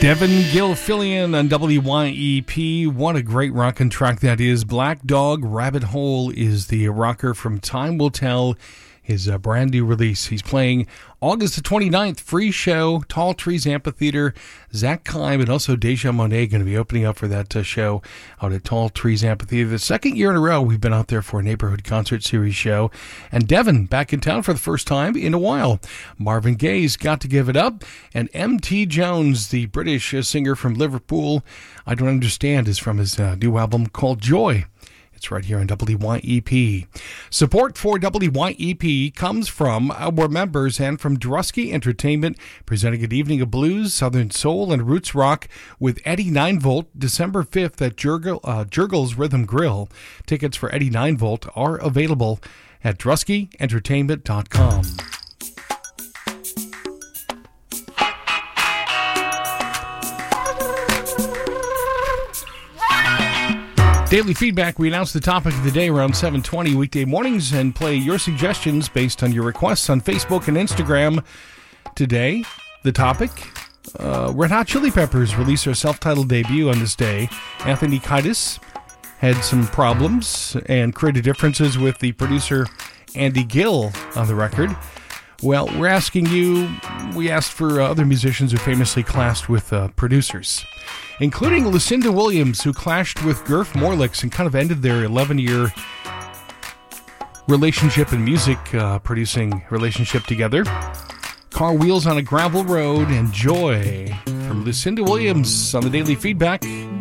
Devin Gilfillian on WYEP. What a great rockin' track that is. Black Dog Rabbit Hole is the rocker from Time Will Tell, his brand new release. He's playing August the 29th, free show, Tall Trees Amphitheater. Zach Kime and also Deja Monet going to be opening up for that show out at Tall Trees Amphitheater. The second year in a row we've been out there for a neighborhood concert series show. And Devin back in town for the first time in a while. Marvin Gaye's Got to Give It Up. And M.T. Jones, the British singer from Liverpool, I Don't Understand, is from his new album called Joy. It's right here on WYEP. Support for WYEP comes from our members and from Drusky Entertainment, presenting an evening of blues, southern soul, and roots rock with Eddie 9-Volt, December 5th at Jurgles Rhythm Grill. Tickets for Eddie 9-Volt are available at DruskyEntertainment.com. Daily feedback, we announce the topic of the day around 7:20 weekday mornings and play your suggestions based on your requests on Facebook and Instagram. Today, the topic, Red Hot Chili Peppers released their self-titled debut on this day. Anthony Kiedis had some problems and created differences with the producer Andy Gill on the record. Well, we asked for other musicians who famously clashed with producers, including Lucinda Williams, who clashed with Gurf Morlix and kind of ended their 11-year relationship and music producing relationship together. Car Wheels on a Gravel Road and Joy from Lucinda Williams on the Daily Feedback